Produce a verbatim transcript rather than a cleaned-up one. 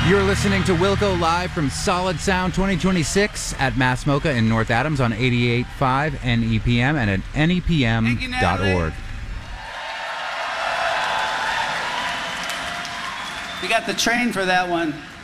You're listening to Wilco live from Solid Sound twenty twenty-six at Mass Mocha in North Adams on eighty-eight point five N E P M and at N E P M dot org. You got the train for that one.